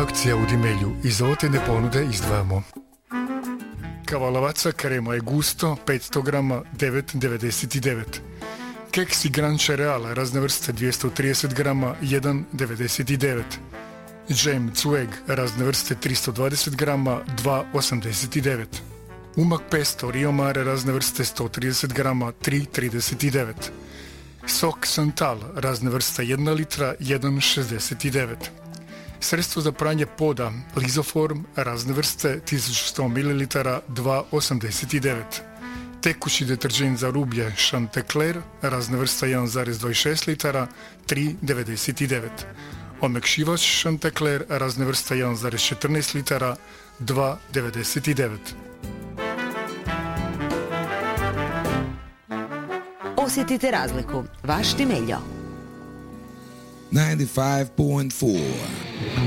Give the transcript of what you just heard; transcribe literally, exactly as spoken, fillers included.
akcija u Dimelju. Iz ovotjedne ponude izdvajamo kavalavaca krema je gusto petsto grama devet devedeset devet. Keksi Gran Cereala razne vrste dvjesto trideset grama jedan devedeset devet. Džem Cweg razne vrste tristo dvadeset grama dva osamdeset devet. Umak pesto Rio Mare razne vrste sto trideset grama tri trideset devet. Sok Santal razne vrste jedna litra jedan šezdeset devet. Sredstvo za pranje poda Lizoform razne vrste tisuću sto mililitara dva osamdeset devet. Tekući deterđent za rublje Chanticleer razne vrste jedan zarez dvadeset šest litara tri devedeset devet. Omekšivač Chanticleer razne vrste jedan zarez četrnaest litara dva devedeset devet. Osjetite razliku. Vaš Timeljo. ninety-five point four